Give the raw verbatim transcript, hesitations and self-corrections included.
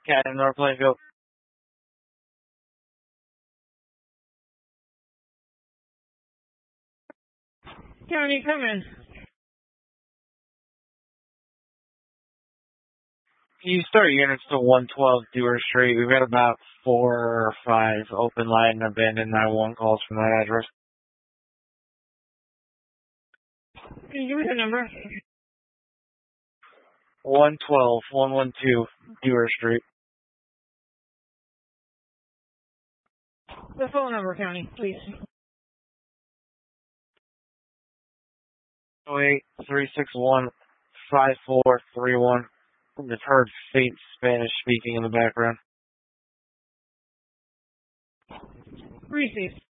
Cat in North Plainfield. County, come in. You start units to one twelve Dewar Street. We've got about four or five open line abandoned nine one calls from that address. Can you give me the number? one twelve, one twelve Dewar Street. The phone number, County, please. oh eight, three six one, five four three one. Just heard faint Spanish speaking in the background. Received.